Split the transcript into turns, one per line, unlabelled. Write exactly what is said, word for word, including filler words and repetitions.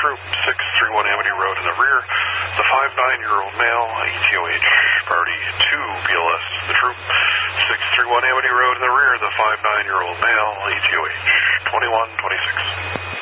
troop, six three one Amity Road in the rear, the five nine-year-old male, E T O H, priority two B L S, the troop, six three one Amity Road in the rear, the five nine-year-old male, E T O H, twenty-one twenty-six.